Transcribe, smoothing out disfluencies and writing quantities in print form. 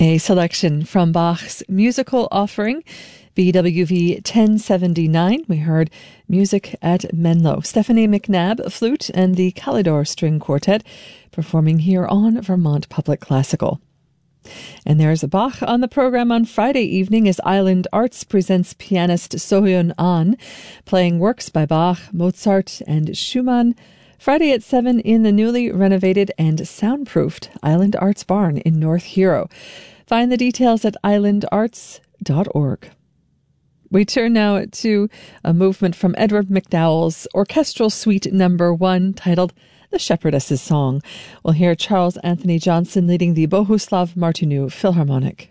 A selection from Bach's musical offering, BWV 1079. We heard Music at Menlo. Stephanie McNabb, flute, and the Calidor String Quartet performing here on Vermont Public Classical. And there's a Bach on the program on Friday evening as Island Arts presents pianist Sohyun Ahn, playing works by Bach, Mozart, and Schumann. Friday at 7 in the newly renovated and soundproofed Island Arts Barn in North Hero. Find the details at islandarts.org. We turn now to a movement from Edward McDowell's Orchestral Suite No. 1 titled The Shepherdess's Song. We'll hear Charles Anthony Johnson leading the Bohuslav Martinu Philharmonic.